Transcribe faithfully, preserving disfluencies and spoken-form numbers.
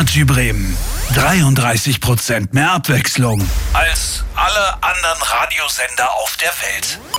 Energy Bremen. dreiunddreißig Prozent mehr Abwechslung als alle anderen Radiosender auf der Welt.